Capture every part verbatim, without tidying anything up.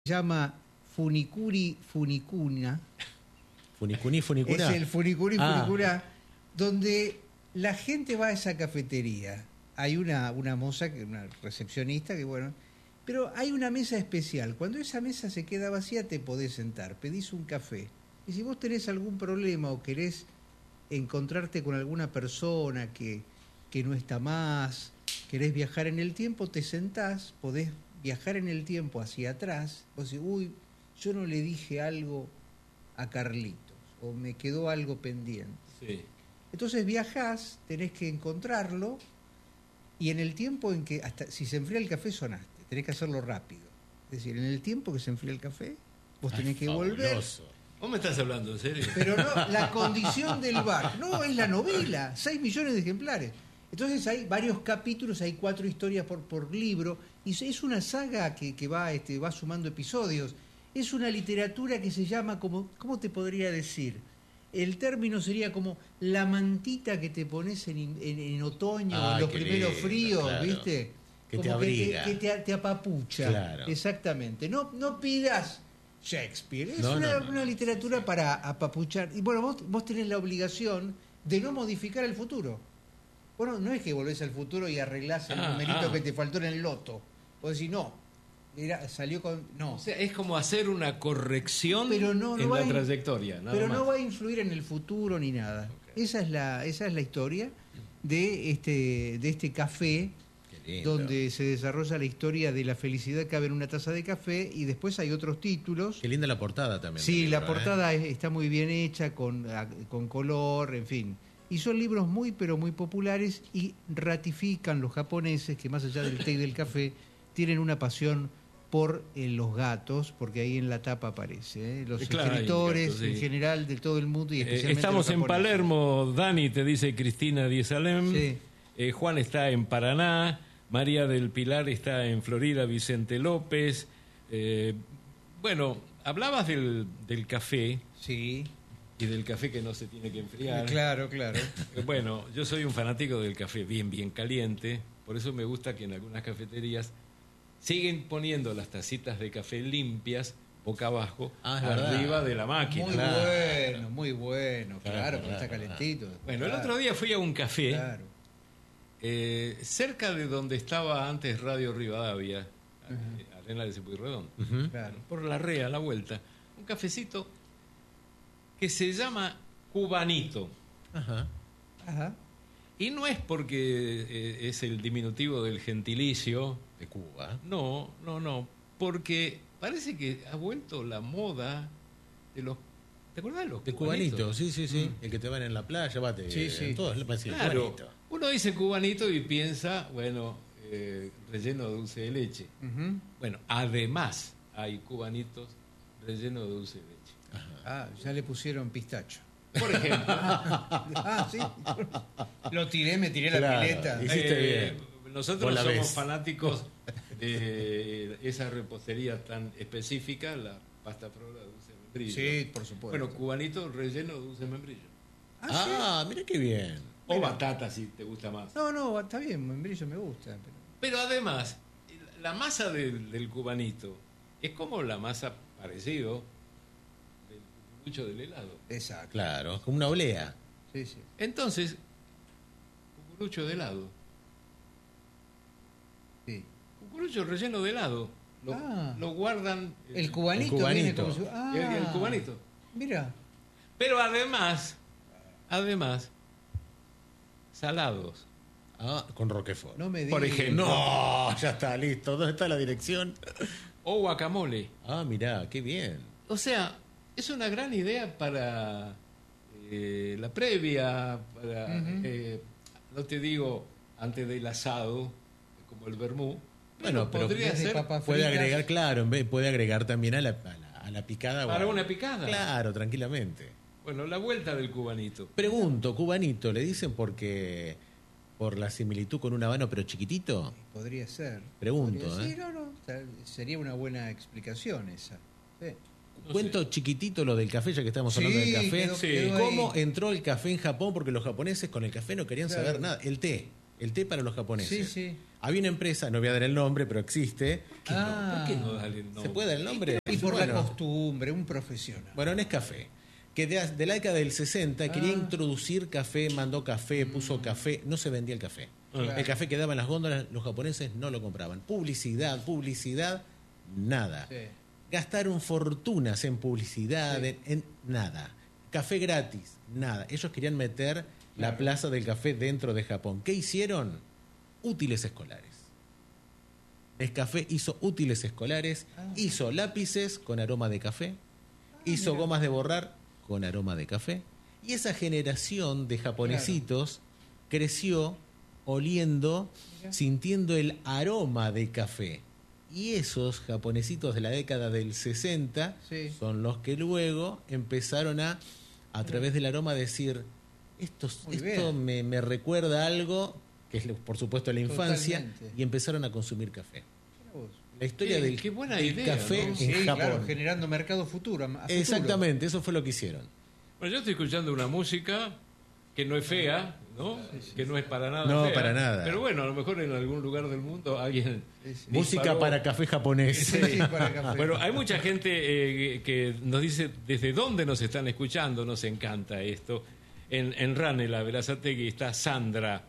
llama Funicuri Funicuna. Funicuni Funicuna. Es el Funicuri ah. Funicuna, donde la gente va a esa cafetería. Hay una, una moza, que una recepcionista, que bueno, pero hay una mesa especial. Cuando esa mesa se queda vacía, te podés sentar, pedís un café. Y si vos tenés algún problema o querés encontrarte con alguna persona que, que no está más, querés viajar en el tiempo, te sentás, podés viajar en el tiempo hacia atrás. Vos decís, uy, yo no le dije algo a Carlitos, o me quedó algo pendiente. Sí. Entonces viajás, tenés que encontrarlo, y en el tiempo en que, hasta si se enfría el café, sonaste, tenés que hacerlo rápido. Es decir, en el tiempo que se enfría el café, vos tenés Ay, que fabuloso. volver. ¿Vos me estás hablando en serio? Pero no, la condición del bar, no, es la novela, seis millones de ejemplares. Entonces hay varios capítulos, hay cuatro historias por, por libro, y es una saga que, que va, este, va sumando episodios. Es una literatura que se llama como, ¿cómo te podría decir? El término sería como la mantita que te pones en, en, en otoño, Ay, en los qué primeros lindo, fríos, claro. ¿viste? Que como te abriga. Que te, que te, te apapucha. Claro. Exactamente. No, no pidas Shakespeare. Es no, una, no, no, una no, literatura sí, sí. para apapuchar. Y bueno, vos, vos tenés la obligación de no modificar el futuro. Bueno, no es que volvés al futuro y arreglás el Ah, numerito ah. que te faltó en el loto. Vos decís, no, mira, salió con... No. O sea, es como hacer una corrección Pero no, no en va la a in- trayectoria. Nada Pero más. no va a influir en el futuro ni nada. Okay. Esa es la, esa es la historia de este, de este café, Qué lindo. donde se desarrolla la historia de la felicidad que cabe en una taza de café, y después hay otros títulos. Qué linda la portada también. Sí, del la libro, portada ¿eh? es- está muy bien hecha, con, a- con color, en fin. Y son libros muy, pero muy populares, y ratifican los japoneses que, más allá del té y del café, tienen una pasión por eh, los gatos, porque ahí en la tapa aparece. ¿eh? Los Eh, claro, escritores hay gatos, sí. en general de todo el mundo, y Eh, especialmente estamos los en japoneses. Palermo, Dani, te dice Cristina Diesalem. Sí. Eh, Juan está en Paraná. María del Pilar está en Florida, Vicente López. Eh, bueno, hablabas del, del café Sí, y del café que no se tiene que enfriar. claro, claro. Eh, Bueno, yo soy un fanático del café bien, bien caliente. Por eso me gusta que en algunas cafeterías siguen poniendo las tacitas de café limpias boca abajo, Ah, es verdad. arriba de la máquina. Muy Claro. bueno, muy bueno, claro, Claro, porque está claro, calentito. Bueno, el Claro, otro día fui a un café Claro. eh, cerca de donde estaba antes Radio Rivadavia, eh, Arena de Pueyrredón, Ujú. Claro. por la rea, a la vuelta, un cafecito que se llama Cubanito. Ajá. Ajá. Y no es porque eh, es el diminutivo del gentilicio, De Cuba. no, no, no, porque parece que ha vuelto la moda de los... ¿Te acuerdas de los De cubanitos? cubanito, sí, sí, sí. El que te van en la playa, bate. Sí, sí. En todos, le parece Claro, cubanito. uno dice cubanito y piensa, bueno, eh, relleno de dulce de leche. Ujú. Bueno, además hay cubanitos rellenos de dulce de leche. Ah, ya le pusieron pistacho. Por ejemplo, Ah, sí. Lo tiré, me tiré la Claro. pileta. Hiciste eh, bien. nosotros Vos la somos ves. fanáticos de esa repostería tan específica, la pasta frola de dulce de membrillo. Sí, por supuesto. Bueno, cubanito relleno de dulce de membrillo. Ah, ¿sí? Ah, mira qué bien. O batata, si te gusta más. No, no, está bien, membrillo me gusta. Pero... Pero además, la masa del, del cubanito es como la masa parecido del cucurucho del helado. Exacto. Claro, como una olea. Sí, sí. Entonces, cucurucho de helado. Sí. Cucurucho relleno de helado. Lo, Ah. lo guardan... eh, El cubanito, El cubanito. viene como si- Ah, el- el cubanito. Mira. Pero además, además, salados. Ah, con Roquefort. No me digas. Por ejemplo. No, ya está, listo. ¿Dónde está la dirección? O guacamole. Ah, mirá, qué bien. O sea, es una gran idea para eh, la previa, para, Ujú. eh, no te digo antes del asado, como el vermú. Bueno, pero podría en vez de ser papas Puede fritas, agregar, claro, en vez, puede agregar también a la, a la, a la picada. para bueno. una picada. Claro, tranquilamente. Bueno, la vuelta del cubanito. Pregunto, cubanito, ¿le dicen porque por la similitud con un habano pero chiquitito? Podría ser. Pregunto, Podría- ¿eh? Sí, no, no. o sea, sería una buena explicación esa. Sí. No Cuento sé. chiquitito lo del café, ya que estamos Sí, hablando del café. quedó- Sí. quedó ahí. ¿Cómo entró el café en Japón? Porque los japoneses con el café no querían Claro. saber nada. El té. El té para los japoneses. Sí, sí. Había una empresa, no voy a dar el nombre, pero existe. ¿Qué Ah. no? ¿Por qué no darle el nombre? ¿Se puede dar el nombre? Y por Bueno. la costumbre, un profesional. Bueno, Nescafé, que de, de la década del sesenta quería Ah. introducir café, mandó café, puso café, no se vendía el café. Claro. El café quedaba en las góndolas, los japoneses no lo compraban. Publicidad, publicidad, nada. Sí. Gastaron fortunas en publicidad, Sí. en, en nada. Café gratis, nada. Ellos querían meter la Claro. plaza del café dentro de Japón. ¿Qué hicieron? Útiles escolares. Nescafé hizo útiles escolares, Ah. hizo lápices con aroma de café, hizo mira. gomas de borrar con aroma de café. Y esa generación de japonesitos creció oliendo, Mira. sintiendo el aroma de café. Y esos japonesitos de la década del sesenta Sí. son los que luego empezaron a, a través del aroma, decir, esto, Muy esto bien. me, me recuerda algo, que es por supuesto la infancia, Totalmente. y empezaron a consumir café. Mira vos. La historia Qué- del, qué buena del idea, café ¿no? en Sí, Japón. claro, generando mercado futuro. a futuro. Exactamente, eso fue lo que hicieron. Bueno, yo estoy escuchando una música que no es fea, ¿no? Que no es para nada No, fea. para nada. Pero bueno, a lo mejor en algún lugar del mundo alguien... Sí, sí. Música disparó. para café japonés. Sí, para café. Bueno, hay mucha gente eh, que nos dice desde dónde nos están escuchando, nos encanta esto. En, en Ranela, Verazategui, está Sandra.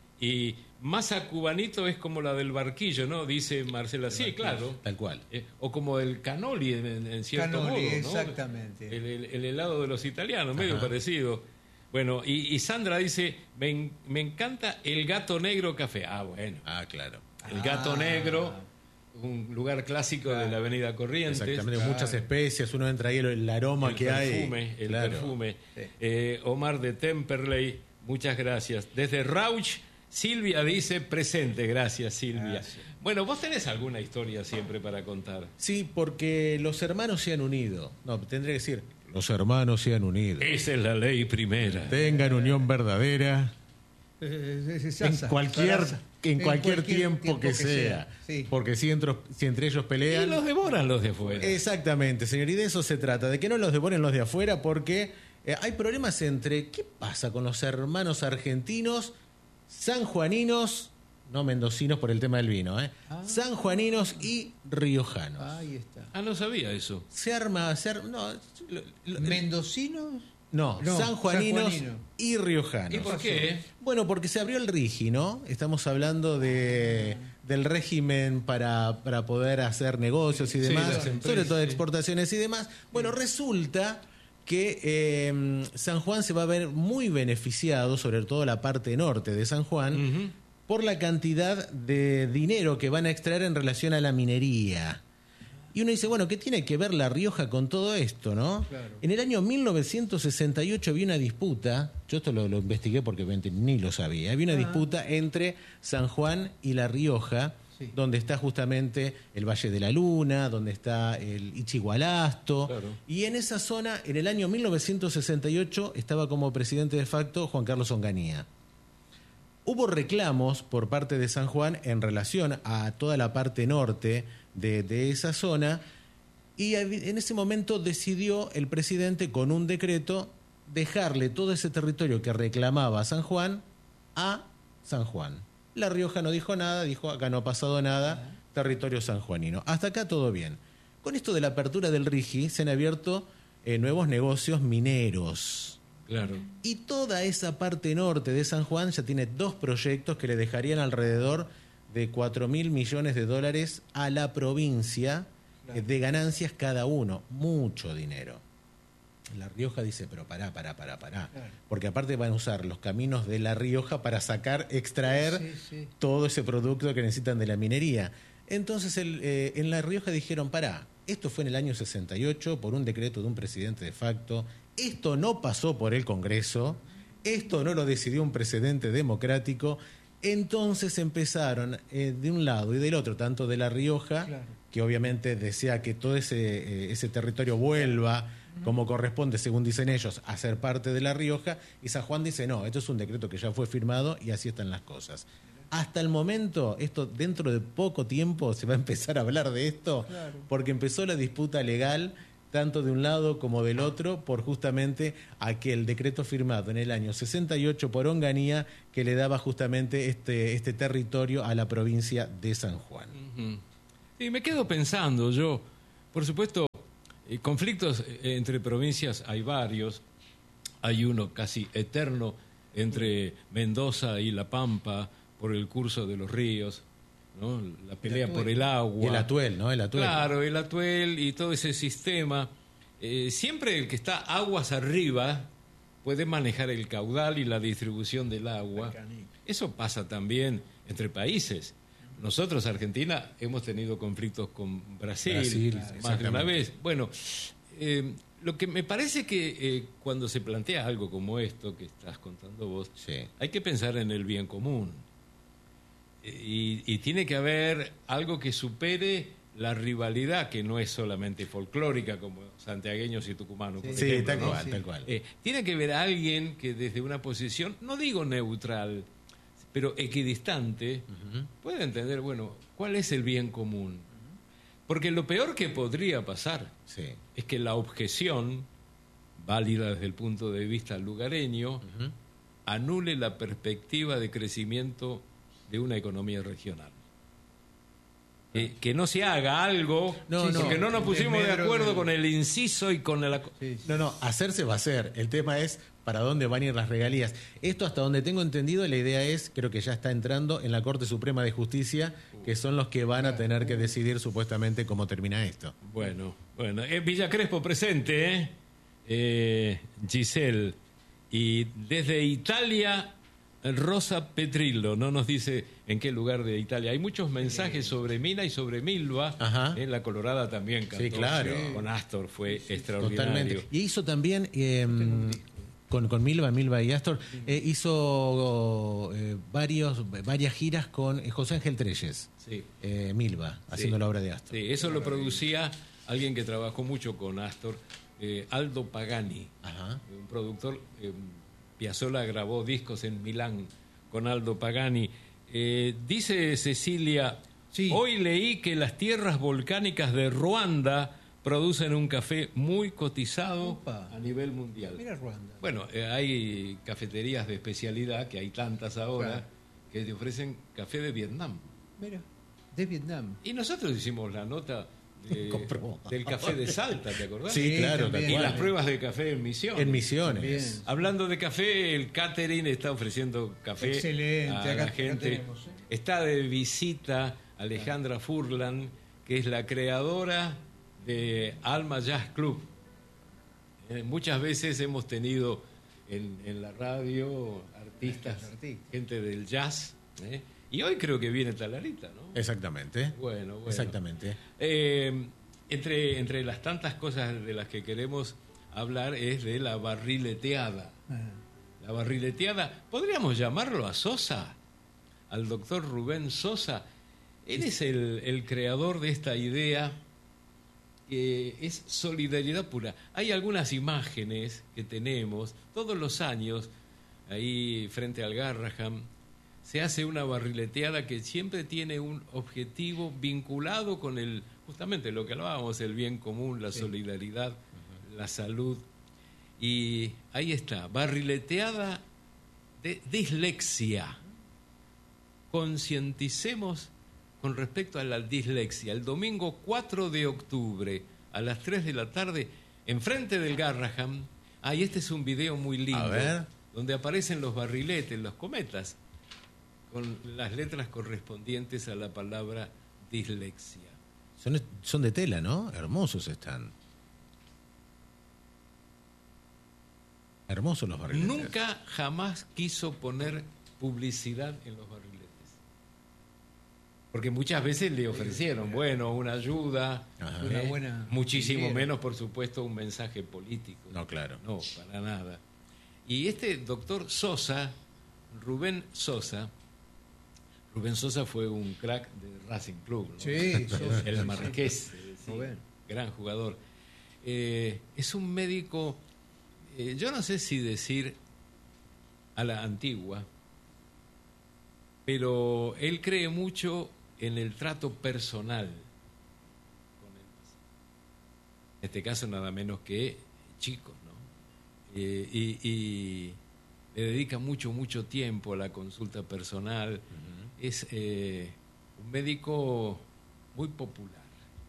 Y masa cubanito es como la del barquillo, ¿no? Dice Marcela. Sí, claro. Tal cual. Eh, o como el canoli, en, en cierto Canoli, modo, ¿no? exactamente. El, el- el helado de los italianos, medio Ajá. parecido. Bueno, y, y Sandra dice, me, en- me encanta el gato negro café. Ah, bueno. Ah, claro. El gato Ah. negro, un lugar clásico de la avenida Corrientes. Exactamente, Claro. muchas especies, uno entra ahí, el, el aroma El que perfume, hay. el Claro. perfume. Sí. Eh, Omar de Temperley, muchas gracias. Desde Rauch, Silvia dice presente, gracias Silvia. Gracias. Bueno, vos tenés alguna historia siempre para contar. Sí, porque los hermanos se han unido. No, tendría que decir, los hermanos se han unido. Esa es la ley primera. Tengan unión verdadera Eh, eh, eh, en Sasa, cualquier, Sarasa. en cualquier tiempo, que, sea. Sí. Porque si, entro- si entre ellos Y pelean... los devoran los de afuera. Exactamente, señor, y de eso se trata, de que no los devoren los de afuera, porque eh, hay problemas entre qué pasa con los hermanos argentinos, sanjuaninos, no mendocinos por el tema del vino, ¿eh? Ah. sanjuaninos y riojanos. Ahí está. Ah, no sabía eso. Se arma, se ar- no, lo- lo- ¿Mendocinos? no, No, sanjuaninos sanjuanino. y riojanos. ¿Y por qué? Bueno, porque se abrió el RIGI, ¿no? Estamos hablando de del régimen para, para poder hacer negocios y Sí, demás, las empresas, sobre todo sí. exportaciones y demás. Bueno, resulta que eh, San Juan se va a ver muy beneficiado, sobre todo la parte norte de San Juan, Ujú. por la cantidad de dinero que van a extraer en relación a la minería. Y uno dice, bueno, ¿qué tiene que ver La Rioja con todo esto, no? Claro. En el año mil novecientos sesenta y ocho había una disputa, yo esto lo, lo investigué porque obviamente ni lo sabía, había una Ah. disputa entre San Juan y La Rioja, Sí. donde está justamente el Valle de la Luna, donde está el Ichigualasto. Claro. Y en esa zona, en el año mil novecientos sesenta y ocho, estaba como presidente de facto Juan Carlos Onganía. Hubo reclamos por parte de San Juan en relación a toda la parte norte de, de esa zona y en ese momento decidió el presidente con un decreto dejarle todo ese territorio que reclamaba San Juan a San Juan. La Rioja no dijo nada, dijo acá no ha pasado nada, territorio sanjuanino. Hasta acá todo bien. Con esto de la apertura del RIGI se han abierto eh, nuevos negocios mineros. Claro. Y toda esa parte norte de San Juan ya tiene dos proyectos que le dejarían alrededor de cuatro mil millones de dólares a la provincia Claro. eh, de ganancias cada uno. Mucho dinero. La Rioja dice, pero pará, pará, pará, pará. Claro. Porque aparte van a usar los caminos de La Rioja para sacar, extraer Sí, sí. todo ese producto que necesitan de la minería. Entonces el, eh, en La Rioja dijeron, pará, esto fue en el año sesenta y ocho por un decreto de un presidente de facto, esto no pasó por el Congreso, esto no lo decidió un precedente democrático, entonces empezaron eh, de un lado y del otro, tanto de La Rioja, Claro. que obviamente desea que todo ese, eh, ese territorio vuelva como corresponde, según dicen ellos, a ser parte de La Rioja, y San Juan dice, no, esto es un decreto que ya fue firmado y así están las cosas. Hasta el momento, esto dentro de poco tiempo se va a empezar a hablar de esto, Claro. porque empezó la disputa legal tanto de un lado como del otro, por justamente aquel decreto firmado en el año sesenta y ocho por Onganía que le daba justamente este, este territorio a la provincia de San Juan. Uh-huh. Y me quedo pensando yo, por supuesto, eh, conflictos entre provincias hay varios, hay uno casi eterno entre Mendoza y La Pampa por el curso de los ríos, ¿no? La pelea por el agua. Y el atuel, ¿no? El atuel. Claro, el atuel y todo ese sistema. Eh, siempre el que está aguas arriba puede manejar el caudal y la distribución del agua. Eso pasa también entre países. Nosotros, Argentina, hemos tenido conflictos con Brasil, Brasil más de una vez. Bueno, eh, lo que me parece que eh, cuando se plantea algo como esto que estás contando vos, sí, hay que pensar en el bien común. Y, y tiene que haber algo que supere la rivalidad, que no es solamente folclórica, como santiagueños y tucumanos. Sí, por sí, ejemplo, tal ¿no? cual, tal cual. Eh, tiene que haber alguien que desde una posición, no digo neutral, pero equidistante, uh-huh, puede entender, bueno, cuál es el bien común. Porque lo peor que podría pasar sí, es que la objeción, válida desde el punto de vista lugareño, uh-huh, anule la perspectiva de crecimiento de una economía regional. Eh, que no se haga algo, no, no, porque no nos pusimos de acuerdo con el inciso y con el... Sí, sí. No, no, hacerse va a hacer. El tema es para dónde van a ir las regalías. Esto, hasta donde tengo entendido, la idea es, creo que ya está entrando en la Corte Suprema de Justicia, que son los que van a tener que decidir supuestamente cómo termina esto. Bueno, bueno. Eh, Villa Crespo presente, ¿eh? Eh, Giselle. Y desde Italia... Rosa Petrillo no nos dice en qué lugar de Italia. Hay muchos mensajes sobre Mina y sobre Milva. En La Colorada también cantó. Sí, claro. Con Astor fue sí, extraordinario. Totalmente. Y hizo también eh, con, con Milva, Milva y Astor, eh, hizo eh, varios, varias giras con José Ángel Trelles. Sí. Eh, Milva, haciendo sí. la obra de Astor. Sí, eso lo producía alguien que trabajó mucho con Astor, eh, Aldo Pagani, Ajá. un productor. Eh, Piazzolla grabó discos en Milán con Aldo Pagani. Eh, dice Cecilia, sí, hoy leí que las tierras volcánicas de Ruanda producen un café muy cotizado Opa. a nivel mundial. Mira Ruanda. Bueno, eh, hay cafeterías de especialidad, que hay tantas ahora, claro, que te ofrecen café de Vietnam. Mira, de Vietnam. Y nosotros hicimos la nota... Eh, del café de Salta, ¿te acordás? Sí, claro. También. Y las pruebas de café en Misiones. En Misiones. Bien. Hablando de café, el catering está ofreciendo café excelente, a acá, la gente. tenemos, ¿eh? Está de visita Alejandra Furlan, que es la creadora de Alma Jazz Club. Eh, muchas veces hemos tenido en, en la radio artistas, artistas, gente del jazz, ¿eh? Y hoy creo que viene Talarita, ¿no? Exactamente. Bueno, bueno. Exactamente. Eh, entre, entre las tantas cosas de las que queremos hablar es de la barrileteada. Ah. La barrileteada, ¿podríamos llamarlo a Sosa? Al doctor Rubén Sosa. Él es el, el creador de esta idea que es solidaridad pura. Hay algunas imágenes que tenemos todos los años ahí frente al Garraham. Se hace una barrileteada que siempre tiene un objetivo vinculado con el, justamente lo que hablábamos, el bien común, la sí. solidaridad, uh-huh. la salud. Y ahí está, barrileteada de dislexia. Concienticemos con respecto a la dislexia. El domingo cuatro de octubre a las tres de la tarde, enfrente del Garraham, ah, y este es un video muy lindo, a ver, donde aparecen los barriletes, los cometas, con las letras correspondientes a la palabra dislexia. Son, son de tela, ¿no? Hermosos están. Hermosos los barriletes. Nunca jamás quiso poner publicidad en los barriletes. Porque muchas veces le ofrecieron, bueno, una ayuda, eh, una buena muchísimo idea. menos, por supuesto, un mensaje político. No, claro. No, para nada. Y este doctor Sosa, Rubén Sosa, Rubén Sosa fue un crack de Racing Club, ¿no? Sí, Sosa, el marqués, sí, sí, gran jugador. Eh, es un médico, eh, yo no sé si decir a la antigua, pero él cree mucho en el trato personal con el paciente. este caso nada menos que chicos, ¿no? Eh, y, y le dedica mucho, mucho tiempo a la consulta personal. Uh-huh. Es eh, un médico muy popular.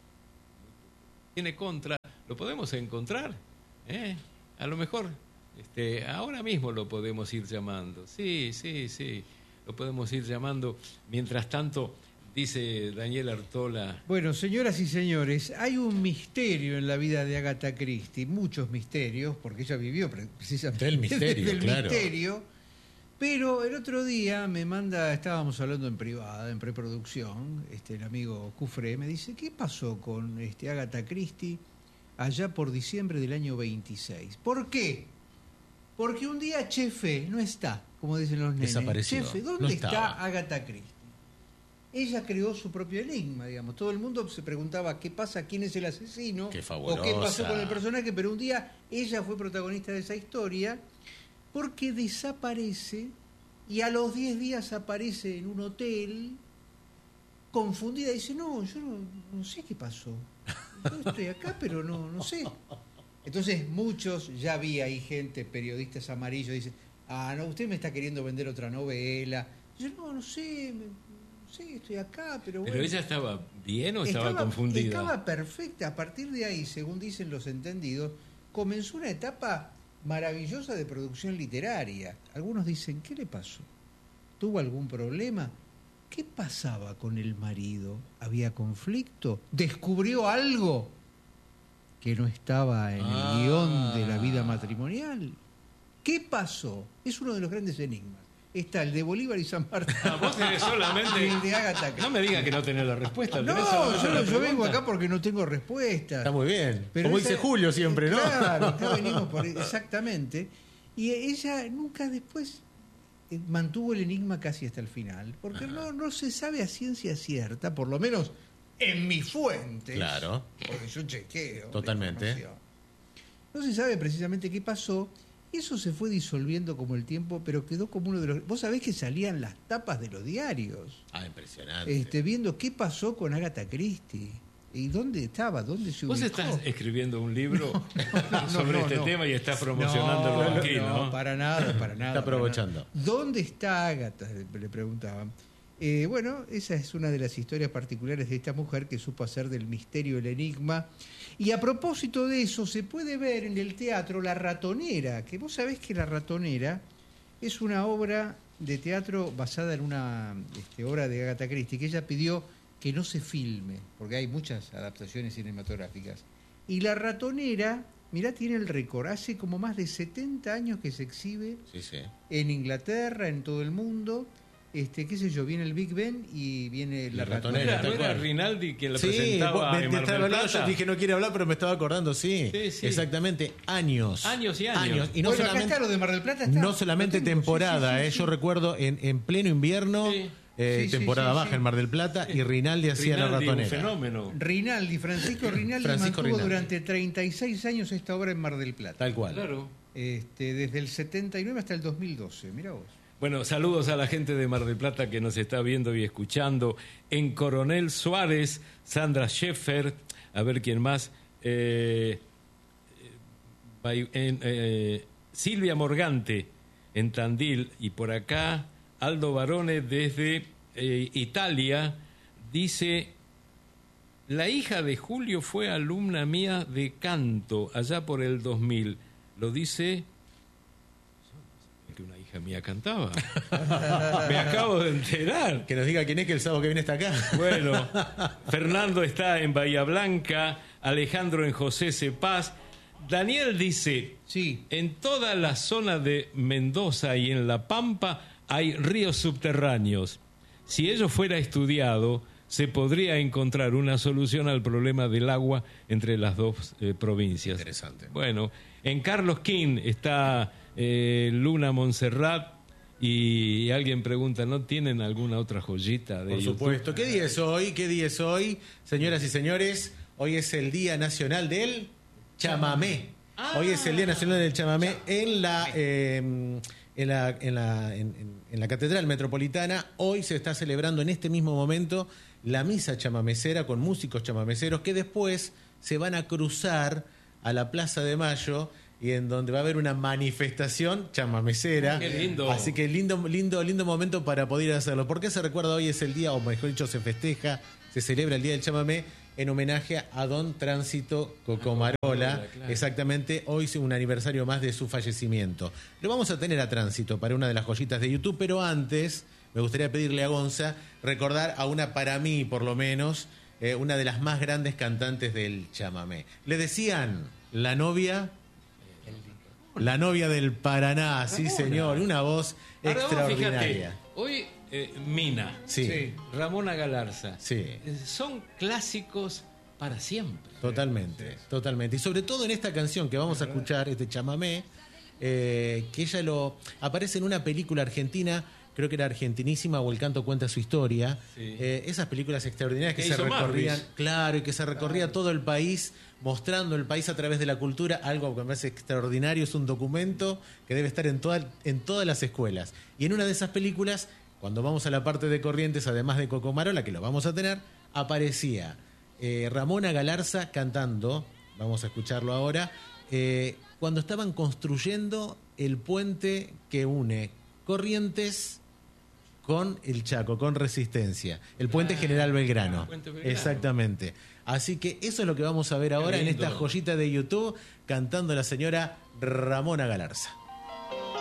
Tiene contra, lo podemos encontrar, ¿eh? A lo mejor este, ahora mismo lo podemos ir llamando. Sí, sí, sí, lo podemos ir llamando. Mientras tanto, dice Daniel Artola. Bueno, señoras y señores, hay un misterio en la vida de Agatha Christie, muchos misterios, porque ella vivió precisamente del misterio, del claro. misterio. Pero el otro día me manda, estábamos hablando en privada, en preproducción, este, el amigo Cufré me dice, ¿qué pasó con este Agatha Christie allá por diciembre del año veintiséis? ¿Por qué? Porque un día Chefe no está, como dicen los nenes. Desapareció. Chefe, ¿dónde No está estaba. Agatha Christie? Ella creó su propio enigma, digamos. Todo el mundo se preguntaba qué pasa, quién es el asesino, Qué o qué pasó con el personaje, pero un día ella fue protagonista de esa historia porque desaparece y a los diez días aparece en un hotel confundida y dice, no, yo no, no sé qué pasó. Yo estoy acá, pero no, no sé. Entonces muchos, ya vi ahí gente, periodistas amarillos, dicen, ah, no, usted me está queriendo vender otra novela. Yo no, no sé, me, no sé, estoy acá, pero bueno. ¿Pero ella estaba bien o estaba, estaba confundida? Estaba perfecta. A partir de ahí, según dicen los entendidos, comenzó una etapa maravillosa de producción literaria. Algunos dicen, ¿qué le pasó? ¿Tuvo algún problema? ¿Qué pasaba con el marido? ¿Había conflicto? ¿Descubrió algo que no estaba en ah. el guión de la vida matrimonial? ¿Qué pasó? Es uno de los grandes enigmas. Está el de Bolívar y San Martín. Ah, vos tenés solamente... Y el de Agatha. No me digas que no tenés la respuesta. No, yo, yo vengo acá porque no tengo respuesta. Está muy bien. Pero como esa, dice Julio siempre, ¿no? Claro, acá venimos por... Exactamente. Y ella nunca después mantuvo el enigma casi hasta el final, porque no, no se sabe a ciencia cierta, por lo menos en mis fuentes. Claro. Porque yo chequeo. Totalmente. No se sabe precisamente qué pasó. Y eso se fue disolviendo como el tiempo, pero quedó como uno de los... Vos sabés que salían las tapas de los diarios. Ah, impresionante. Este, viendo qué pasó con Agatha Christie. ¿Y dónde estaba? ¿Dónde se ubicó? ¿Vos estás escribiendo un libro no, no, sobre no, este no. tema y estás promocionándolo no, aquí, no? No, para nada, para nada. Está aprovechando. Nada. ¿Dónde está Agatha? Le preguntaban. Eh, bueno, esa es una de las historias particulares de esta mujer que supo hacer del misterio el enigma. Y a propósito de eso, se puede ver en el teatro La Ratonera, que vos sabés que La Ratonera es una obra de teatro basada en una este, obra de Agatha Christie, que ella pidió que no se filme, porque hay muchas adaptaciones cinematográficas. Y La Ratonera, mirá, tiene el récord, hace como más de setenta años que se exhibe sí, sí. en Inglaterra, en todo el mundo. Este, qué sé yo, viene el Big Ben y viene La, La Ratonera. ¿No era, ¿no era Rinaldi quien la sí, presentaba me, en me Mar del hablando, Plata? yo dije no quiere hablar, pero me estaba acordando, sí. Sí, sí. Exactamente, años. Años y años. Y no bueno, solamente, acá está lo de Mar del Plata. Está, no solamente tengo, temporada, sí, sí, sí, eh, sí. yo recuerdo en, en pleno invierno, sí. Eh, sí, temporada sí, sí, baja sí. en Mar del Plata, y Rinaldi hacía La Rinaldi, Ratonera. Un fenómeno. Rinaldi, Francisco Rinaldi Francisco mantuvo Rinaldi. durante treinta y seis años esta obra en Mar del Plata. Tal cual. Claro. Este, desde el setenta y nueve hasta el dos mil doce, mirá vos. Bueno, saludos a la gente de Mar del Plata que nos está viendo y escuchando. En Coronel Suárez, Sandra Sheffer, a ver quién más. Eh, en, eh, Silvia Morgante, en Tandil. Y por acá, Aldo Barone desde eh, Italia, dice... La hija de Julio fue alumna mía de canto allá por el dos mil. Lo dice... que una hija mía cantaba. Me acabo de enterar. Que nos diga quién es, que el sábado que viene está acá. Bueno, Fernando está en Bahía Blanca, Alejandro en José Cepaz. Daniel dice, sí. En toda la zona de Mendoza y en La Pampa hay ríos subterráneos. Si ello fuera estudiado, se podría encontrar una solución al problema del agua entre las dos eh, provincias. Interesante. Bueno, en Carlos King está... Eh, Luna Montserrat y alguien pregunta, ¿no tienen alguna otra joyita de Por YouTube? supuesto. ¿Qué día es hoy? ¿Qué día es hoy? Señoras y señores, hoy es el Día Nacional del Chamamé. Ah. Hoy es el Día Nacional del Chamamé en la, eh, en, la, en, la, en, en la Catedral Metropolitana. Hoy se está celebrando en este mismo momento la misa chamamecera con músicos chamameceros que después se van a cruzar a la Plaza de Mayo y en donde va a haber una manifestación chamamecera. Qué lindo. Así que lindo, lindo, lindo momento para poder hacerlo. ¿Por qué se recuerda hoy es el día, o mejor dicho, se festeja, se celebra el Día del Chamamé en homenaje a don Tránsito Cocomarola? Claro. Exactamente, hoy es un aniversario más de su fallecimiento. Lo vamos a tener a Tránsito para una de las joyitas de YouTube, pero antes me gustaría pedirle a Gonza recordar a una, para mí por lo menos, eh, una de las más grandes cantantes del chamamé. Le decían la novia... La novia del Paraná, sí señor, una voz Ahora, extraordinaria. Fíjate, hoy eh, Mina, Sí. Sí. Ramona Galarza, Sí. eh, son clásicos para siempre. Totalmente, totalmente. Y sobre todo en esta canción que vamos a escuchar, este chamamé, eh, que ella lo aparece en una película argentina, creo que era Argentinísima o El canto cuenta su historia. Sí. Eh, esas películas extraordinarias que Que se hizo recorrían, Marvis. claro, y que se recorría todo el país, mostrando el país a través de la cultura, algo que me parece extraordinario, es un documento que debe estar en, toda, en todas las escuelas. Y en una de esas películas, cuando vamos a la parte de Corrientes, además de Cocomarola, que lo vamos a tener, aparecía eh, Ramona Galarza cantando, vamos a escucharlo ahora, eh, cuando estaban construyendo el puente que une Corrientes con el Chaco, con Resistencia. El puente Ah, General Belgrano. el puente Belgrano. Exactamente. Así que eso es lo que vamos a ver ahora en lindo. esta joyita de YouTube, cantando la señora Ramona Galarza.